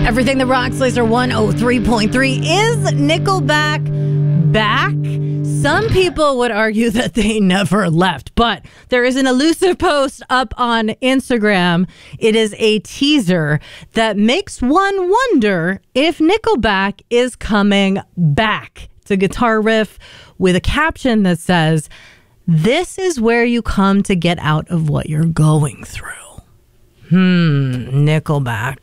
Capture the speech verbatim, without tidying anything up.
Everything that rocks, Laser one oh three point three. Is Nickelback back? Some people would argue that they never left, but there is an elusive post up on Instagram. It is a teaser that makes one wonder if Nickelback is coming back. It's a guitar riff with a caption that says, "This is where you come to get out of what you're going through." Hmm, Nickelback.